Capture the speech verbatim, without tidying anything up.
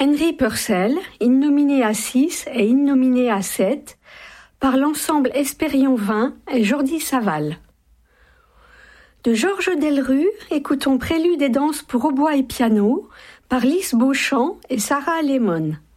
Henry Purcell, innominé à six et innominé à sept, par l'ensemble Espérion vingt et Jordi Saval. De Georges Delrue, écoutons Prélude et danse pour hautbois et piano, par Lys Beauchamp et Sarah Lemon.